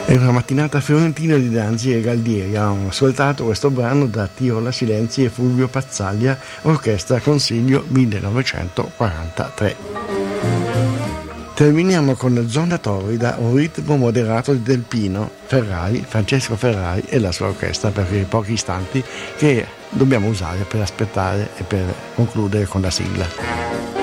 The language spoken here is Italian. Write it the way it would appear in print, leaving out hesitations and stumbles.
È una mattinata fiorentina di Danzi e Galdieri. Hanno ascoltato questo brano da Tiola Silenzi e Fulvio Pazzaglia, Orchestra Consiglio 1943. Terminiamo con Zona Torrida, un ritmo moderato di Delpino Ferrari, Francesco Ferrari e la sua orchestra, per quei pochi istanti che dobbiamo usare per aspettare e per concludere con la sigla.